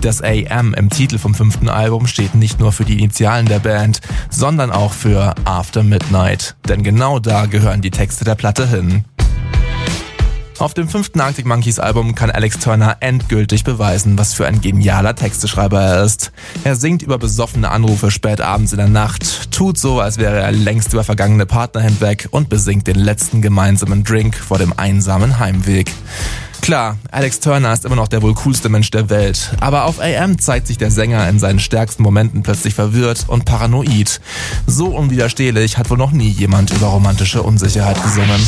Das AM im Titel vom 5. Album steht nicht nur für die Initialen der Band, sondern auch für After Midnight. Denn genau da gehören die Texte der Platte hin. Auf dem 5. Arctic Monkeys Album kann Alex Turner endgültig beweisen, was für ein genialer Texteschreiber er ist. Er singt über besoffene Anrufe spät abends in der Nacht, tut so, als wäre er längst über vergangene Partner hinweg und besingt den letzten gemeinsamen Drink vor dem einsamen Heimweg. Klar, Alex Turner ist immer noch der wohl coolste Mensch der Welt, aber auf AM zeigt sich der Sänger in seinen stärksten Momenten plötzlich verwirrt und paranoid. So unwiderstehlich hat wohl noch nie jemand über romantische Unsicherheit gesungen.